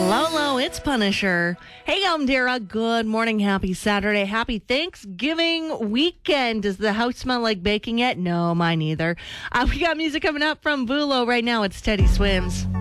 Lolo, it's Punisher. Hey, I'm Dara. Good morning. Happy Saturday. Happy Thanksgiving weekend. Does the house smell like baking yet? No, mine either. We got music coming up from Bulo right now. It's Teddy Swims.